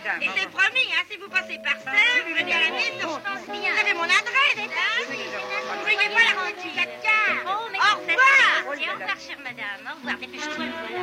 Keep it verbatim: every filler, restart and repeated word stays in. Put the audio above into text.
madame. Et c'est promis, hein, si vous passez par terre, vous venez à la maison. Je pense bien. Vous avez mon adresse, hein. N'oubliez pas la petite caca. Oh, mais Au revoir. Et au revoir, chère madame. Au revoir. Dépêche-toi, voilà.